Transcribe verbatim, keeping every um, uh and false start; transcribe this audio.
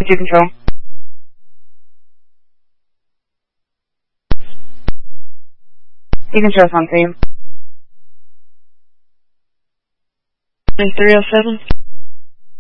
two control. You control on for you. three oh seven.